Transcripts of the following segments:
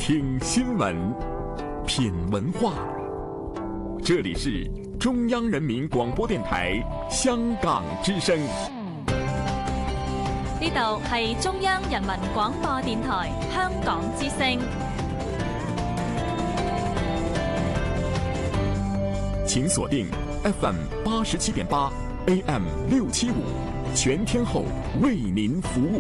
听新闻，品文化。这里是中央人民广播電台香港之聲。 呢度係中央人民廣播電台香港之聲。 請鎖定 FM 87.8 AM 675，全天候為您服務。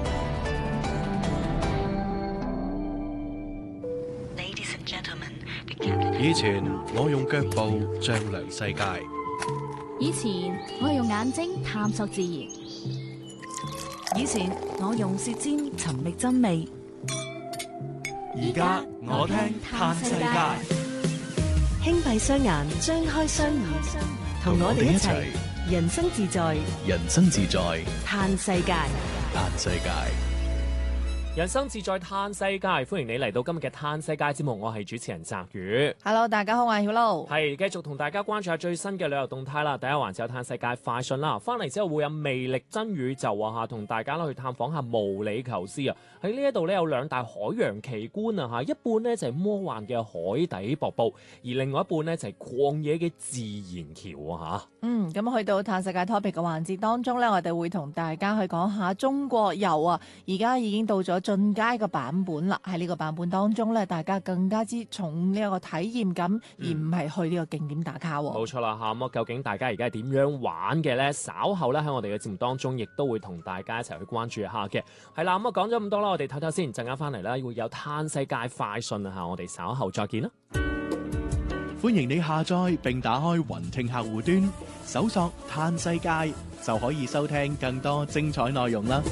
以前我用腳步丈量世界， 以前我用眼睛探索自然， 以前我用舌尖尋覓真味， 而家我聽嘆世界。 輕閉雙眼，張開雙耳，同我哋一齊人生自在， 人生自在嘆世界， 嘆世界。 人生自在嘆世界，歡迎你嚟到今日嘅嘆世界節目，我係主持人澤宇。 Hello， 大家好，我係曉露。 係繼續同大家關注下最新嘅旅遊動態啦。第一環節有嘆世界快訊啦，翻嚟之後會有魅力真宇宙啊，同大家去探訪下毛里求斯啊。喺呢一度咧有兩大海洋奇觀啊，一半呢就係魔幻嘅海底瀑布，而另外一半呢就係曠野嘅自然橋啊吓。 咁去到嘆世界 topic 嘅環節當中呢，我哋會同大家去講下中國遊啊。而家已經到咗進階嘅版本啦，喺呢個版本當中呢，大家更加之重呢一個體驗感，而唔係去呢個景點打卡。 冇錯啦吓，咁究竟大家而家係點樣玩嘅呢？稍後咧喺我哋嘅節目當中，亦都會同大家一齊去關注一下嘅。係啦，咁講咗咁多啦，我哋唞唞先，陣間翻嚟啦，會有嘆世界快訊啊吓，我哋稍後再見啦。 歡迎你下載並打開雲聽客戶端，搜索嘆世界就可以收聽更多精彩內容啦。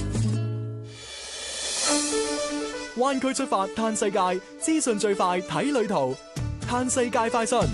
灣區出發嘆世界，資訊最快睇旅途，嘆世界快訊。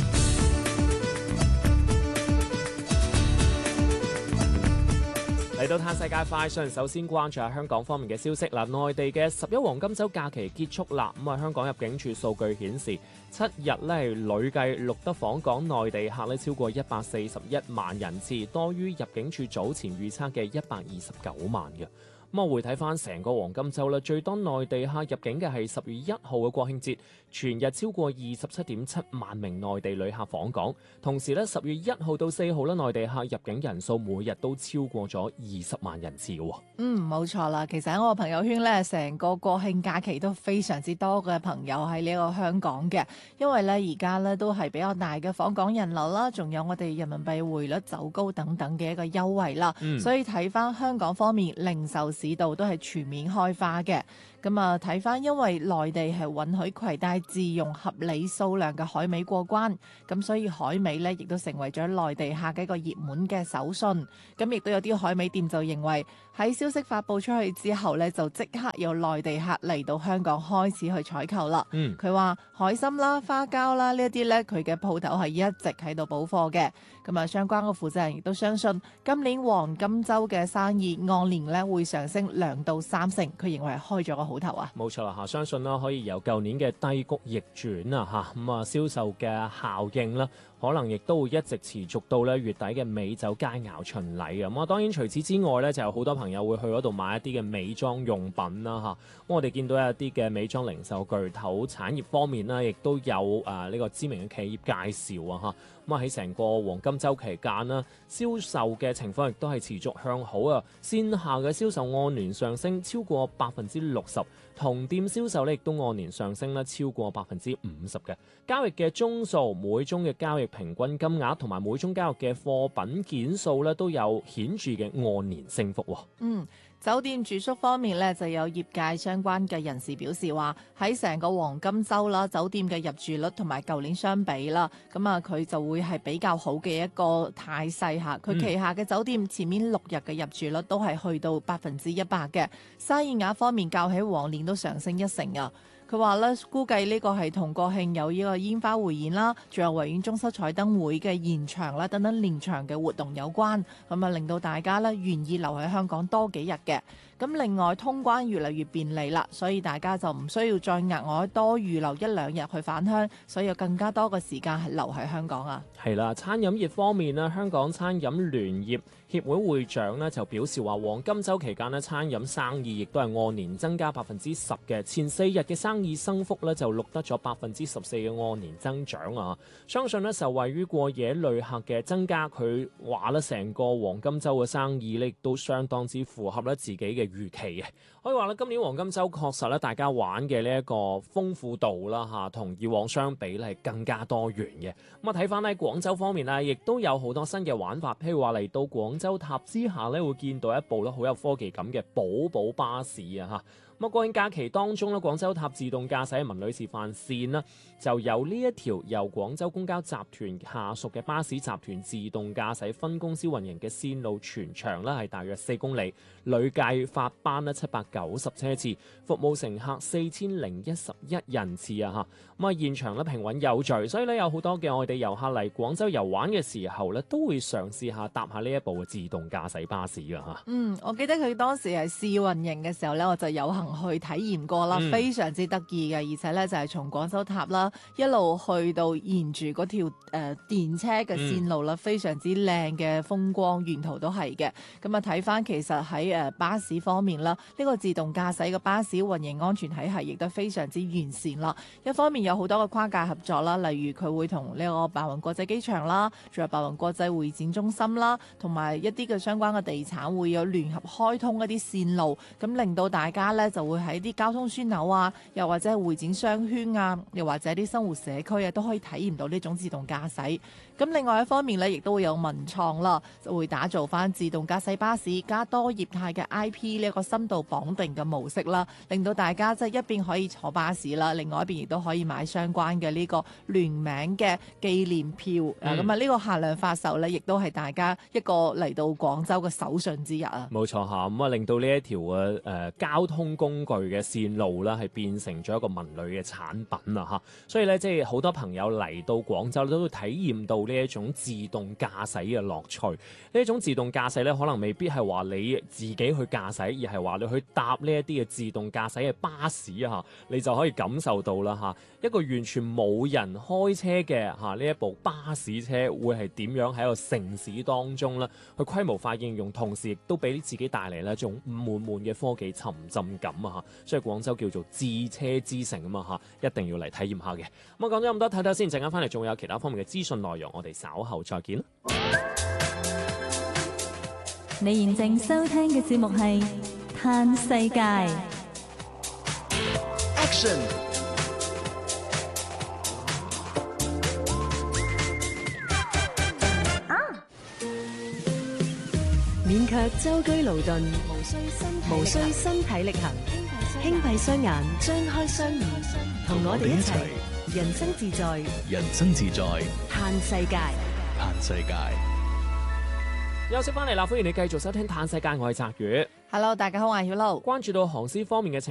嚟到嘆世界快訊，首先關注下香港方面嘅消息啦。內地嘅11黃金週假期結束啦，香港入境處數據顯示，7日累計錄得訪港內地客超過141萬人次，多於入境處早前預測嘅129萬嘅。咁回睇翻成個黃金週啦，最多內地客入境嘅係10月1號嘅國慶節，全日超過27.7萬名內地旅客訪港。同時咧，10月1號到4號咧，內地客入境人數每日都超過咗20萬人次嘅。 冇錯啦。其實喺我朋友圈咧，成個國慶假期都非常之多嘅朋友喺呢個香港嘅，因為咧而家咧都係比較大嘅訪港人流啦，仲有我哋人民幣匯率走高等等嘅一個優惠啦。所以睇翻香港方面零售市道都係全面開花嘅。咁啊，睇翻因為內地係允許攜帶自用合理數量嘅海味過關，咁所以海味呢亦都成為咗內地客嘅一個熱門嘅手信。咁亦都有啲海味店就認為喺消息發布出去之後呢，就即刻有內地客嚟到香港開始去採購啦。佢話海參啦、花膠啦呢一啲呢，佢嘅鋪頭係一直喺度補貨嘅。咁啊，相關嘅負責人亦都相信今年黃金週嘅生意按年呢會上升2到3成。佢認為係開咗個好頭啊！ 冇錯啦嚇，相信啦可以由舊年嘅低谷逆轉啊嚇，咁啊銷售嘅效應啦，可能亦都會一直持續到咧月底嘅美酒佳餚巡禮啊！咁啊當然除此之外咧，就有好多朋友會去嗰度買一啲嘅美妝用品啦嚇。咁我哋見到有一啲嘅美妝零售巨頭產業方面啦，亦都有呢個知名嘅企業介紹啊嚇。咁啊喺成個黃金週期間啦，銷售嘅情況亦都係持續向好啊！線下嘅銷售按年上升超過60%，同店銷售咧亦都按年上升咧超過50%嘅。交易嘅宗數、每宗嘅交易平均金額同埋每宗交易嘅貨品件數咧都有顯著嘅按年升幅。 酒店住宿方面呢，就有業界相關嘅人士表示話，喺成個黃金週啦，酒店嘅入住率同埋舊年相比啦，咁啊佢就會係比較好嘅一個態勢下。佢旗下嘅酒店前面6日嘅入住率都係去到100%嘅，生意額方面較起往年都上升1成啊。佢話咧，估計呢個係同國慶有呢個煙花匯演啦，仲有維園中秋彩燈會嘅延長啦等等連場嘅活動有關，咁啊令到大家咧願意留喺香港多幾日嘅。咁另外通關越嚟越便利啦，所以大家就唔需要再額外多預留1-2日去返鄉，所以有更加多嘅時間係留喺香港啊。 係啦，餐飲業方面咧，香港餐飲聯業協會會長呢就表示話，黃金週期間呢，餐飲生意亦都係按年增加10%嘅，前4日嘅生意升幅呢，就錄得咗14%嘅按年增長啊！相信呢，受惠於過夜旅客嘅增加，佢話呢，成個黃金週嘅生意呢亦都相當之符合呢自己嘅預期嘅。可以話呢，今年黃金週確實呢，大家玩嘅呢一個豐富度啦嚇，同以往相比呢係更加多元嘅。咁啊睇翻喺廣州方面呢，亦都有好多新嘅玩法，譬如話嚟到廣州塔之下呢，會見到一部呢好有科技感嘅寶寶巴士啊嚇。咁國慶假期當中咧，廣州塔自動駕駛文旅示範線啦，就有呢一條由廣州公交集團下屬嘅巴士集團自動駕駛分公司運營嘅線路，全長咧係大約4公里，累計發班咧790車次，服務乘客4011人次啊嚇。咁啊現場咧平穩有序，所以咧有好多嘅外地遊客嚟廣州遊玩嘅時候咧，都會嘗試下搭下呢一部嘅自動駕駛巴士㗎嚇。 我記得佢當時係試運營嘅時候咧，我就有幸去體驗過啦，非常之得意嘅，而且咧就係從廣州塔啦一路去到沿住嗰條電車嘅線路啦，非常之靚嘅風光，沿途都係嘅。咁啊睇翻其實喺巴士方面啦，呢個自動駕駛嘅巴士運營安全體系亦都非常之完善啦。一方面有好多嘅跨界合作啦，例如佢會同呢個白雲國際機場啦，仲有白雲國際會展中心啦，同埋一啲嘅相關嘅地產會有聯合開通一啲線路，咁令到大家咧就會喺啲交通樞紐啊，又或者係會展商圈啊，又或者啲生活社區啊，都可以體驗到呢種自動駕駛。咁另外一方面咧，亦都會有文創啦，就會打造翻自動駕駛巴士加多業態嘅 IP 呢一個深度綁定嘅模式啦，令到大家即係一邊可以坐巴士啦，另外一邊亦都可以買相關嘅呢個聯名嘅紀念票。咁啊呢個限量發售咧，亦都係大家一個嚟到廣州嘅手信之日啊！ 冇錯嚇，咁啊令到呢一條嘅交通工具嘅線路啦，係變成咗一個文旅嘅產品啊嚇，所以咧即係好多朋友嚟到廣州都會體驗到呢一種自動駕駛嘅樂趣。呢一種自動駕駛咧，可能未必係話你自己去駕駛，而係話你去搭呢一啲嘅自動駕駛嘅巴士啊，你就可以感受到啦嚇，一個完全冇人開車嘅嚇呢一部巴士車會係點樣喺個城市當中咧去規模化應用，同時亦都俾自己帶嚟呢一種滿滿嘅科技沉浸感啊嚇，所以廣州叫做智車之城啊嘛嚇，一定要嚟體驗下嘅。咁啊講咗咁多，睇睇先，陣間翻嚟仲有其他方面嘅資訊內容，我哋稍後再見啦。 你現正收聽嘅節目係《嘆世界》。 Action！ 勉強舟車勞頓，無需身體力行，輕閉雙眼，張開雙耳，同我哋一齊人生自在， 人生自在， 嘆世界， 嘆世界。 休息翻嚟啦，歡迎你繼續收聽《嘆世界》，我係澤宇。 Hello， 大家好，我係曉露。 關注到航司方面嘅情